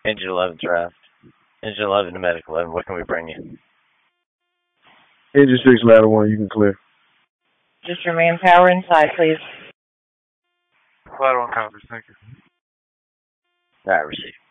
Engine 11 draft. Engine 11 to medical 11. What can we bring you? Engine 6, ladder 1, you can clear. Just your manpower inside, please. Ladder 1 copies, thank you. All right, receive.